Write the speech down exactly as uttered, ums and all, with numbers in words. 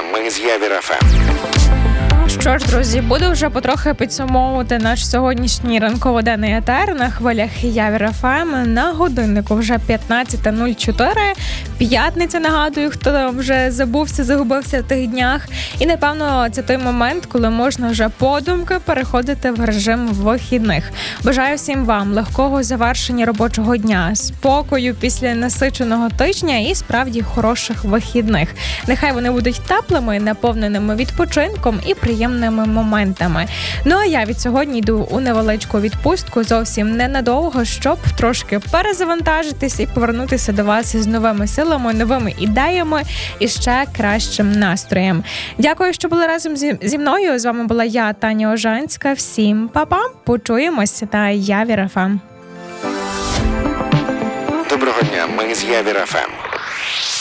Ми з Явір еф ем. Що ж, друзі, буду вже потрохи підсумовувати наш сьогоднішній ранково-денний етер на хвилях Явір еф ем. На годиннику вже п'ятнадцята нуль чотири. П'ятниця, нагадую, хто там вже забувся, загубився в тих днях. І, напевно, це той момент, коли можна вже подумки переходити в режим вихідних. Бажаю всім вам легкого завершення робочого дня, спокою після насиченого тижня і справді хороших вихідних. Нехай вони будуть теплими, наповненими відпочинком і приємними моментами. Ну а я від сьогодні йду у невеличку відпустку, зовсім ненадовго, щоб трошки перезавантажитись і повернутися до вас з новими силами, новими ідеями і ще кращим настроєм. Дякую, що були разом зі, зі мною. З вами була я, Таня Ожанська. Всім па-па, почуємося на Явір еф ем. Доброго дня, ми з Явір еф ем.